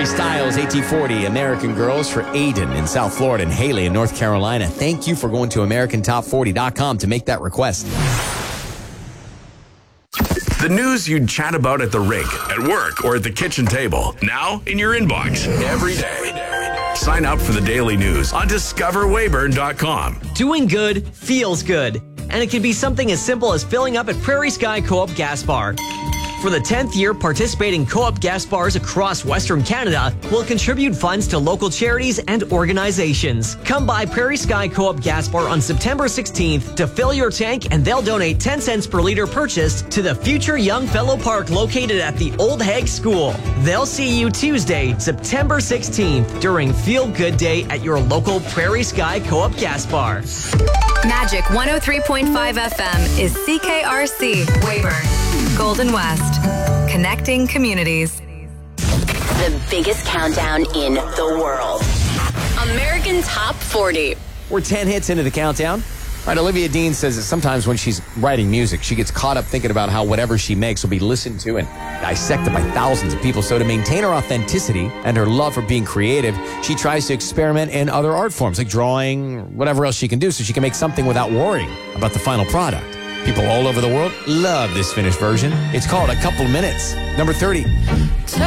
Harry Styles, AT40, American Girls for Aiden in South Florida and Haley in North Carolina. Thank you for going to AmericanTop40.com to make that request. The news you'd chat about at the rink, at work, or at the kitchen table. Now in your inbox every day. Sign up for the daily news on discoverwayburn.com. Doing good feels good. And it can be something as simple as filling up at Prairie Sky Co-op Gas Bar. For the 10th year, participating co-op gas bars across Western Canada will contribute funds to local charities and organizations. Come by Prairie Sky Co-op Gas Bar on September 16th to fill your tank, and they'll donate 10 cents per liter purchased to the Future Young Fellow Park located at the Old Hague School. They'll see you Tuesday, September 16th during Feel Good Day at your local Prairie Sky Co-op Gas Bar. Magic 103.5 FM is CKRC, Weyburn, Golden West, connecting communities. The biggest countdown in the world. American Top 40. We're 10 hits into the countdown. All right, Olivia Dean says that sometimes when she's writing music, she gets caught up thinking about how whatever she makes will be listened to and dissected by thousands of people. So to maintain her authenticity and her love for being creative, she tries to experiment in other art forms like drawing, whatever else she can do, so she can make something without worrying about the final product. People all over the world love this finished version. It's called A Couple Minutes. Number 30.